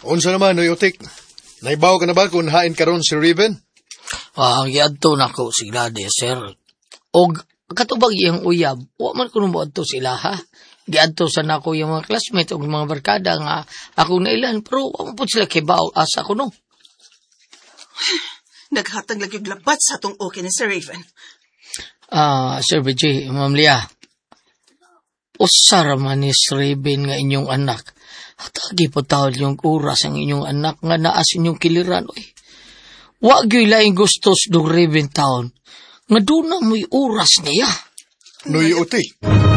Unsa naman, Noy Utik? Naibaw ka na ba kung hain karon si Raven? Giadto na ko sila de, sir. Og katubag iyang uyab, wa man kuno mo adto sila ha. Giadto sa nako yung mga classmate og mga barkada nga ako na ilan, pero wa man pud sila kibaw asa ko no. Naghatag lagi og labat sa atong okay ni Sir Raven. Sir BJ, Ma'am Lia. Usara man ni Raven nga inyong anak. Hatagi po tawad yung oras ang inyong anak nga naas inyong kiliran. Oy. Wa gyoy laing gustos do Raven taon. Nga doon na mo'y oras niya. Noy Utik.